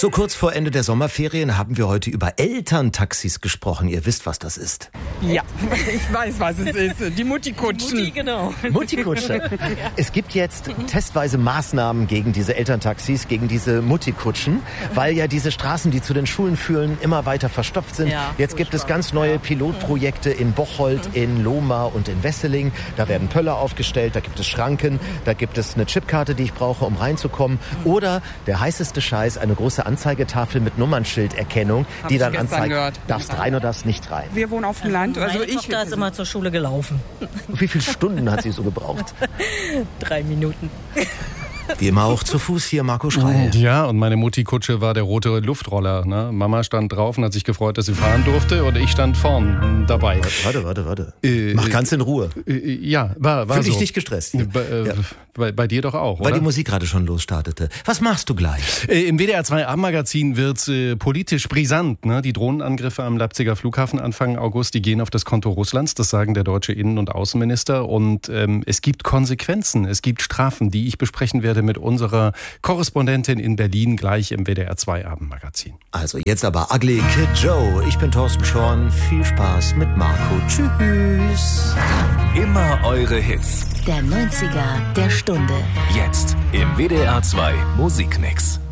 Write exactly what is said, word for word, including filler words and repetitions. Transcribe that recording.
So kurz vor Ende der Sommerferien haben wir heute über Elterntaxis gesprochen. Ihr wisst, was das ist. Ja, ich weiß, was es ist. Die Mutti-Kutschen. Mutti, genau. Mutti-Kutsche. Es gibt jetzt testweise Maßnahmen gegen diese Elterntaxis, gegen diese Mutti-Kutschen, weil ja diese Straßen, die zu den Schulen führen, immer weiter verstopft sind. Ja, jetzt gibt es ganz neue Pilotprojekte in Bocholt, in Lohmar und in Wesseling. Da werden Pöller aufgestellt, da gibt es Schranken, da gibt es eine Chipkarte, die ich brauche, um reinzukommen. Oder der heißeste Scheiß, eine große Anzeigetafel mit Nummernschilderkennung, Hab die ich dann gestern anzeigt, gehört. darfst rein oder darfst nicht rein. Wir wohnen auf dem Land. Also Meine ich Tochter ist immer zur Schule gelaufen. Wie viele Stunden hat sie so gebraucht? Drei Minuten. Wie immer auch zu Fuß hier, Marco Schreil. Ja, und meine Mutti-Kutsche war der rote Luftroller. Ne? Mama stand drauf und hat sich gefreut, dass sie fahren durfte, und ich stand vorn dabei. Warte, warte, warte. Äh, Mach ganz in Ruhe. Äh, ja, war, war Fühl so. dich nicht gestresst hier. Bei, äh, Ja. bei, bei dir doch auch, Weil oder? die Musik gerade schon losstartete. Was machst du gleich? Äh, Im W D R zwei Abendmagazin wird äh, politisch brisant. Ne? Die Drohnenangriffe am Leipziger Flughafen Anfang August, die gehen auf das Konto Russlands. Das sagen der deutsche Innen- und Außenminister. Und ähm, es gibt Konsequenzen, es gibt Strafen, die ich besprechen werde mit unserer Korrespondentin in Berlin gleich im W D R zwei Abendmagazin. Also jetzt aber Ugly Kid Joe. Ich bin Thorsten Schorn. Viel Spaß mit Marco. Tschüss. Immer eure Hits. Der neunziger der Stunde. Jetzt im W D R zwei Musikmix.